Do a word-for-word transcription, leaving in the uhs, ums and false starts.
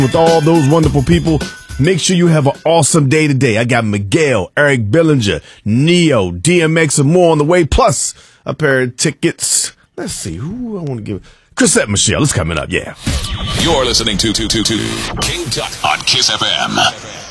with all those wonderful people. Make sure you have an awesome day today. I got Miguel, Eric Billinger, Neo, D M X, and more on the way, plus a pair of tickets. Let's see, who I want to give? Chrisette Michele is coming up, yeah. You're listening to, to, to, to King Tut on Kiss F M.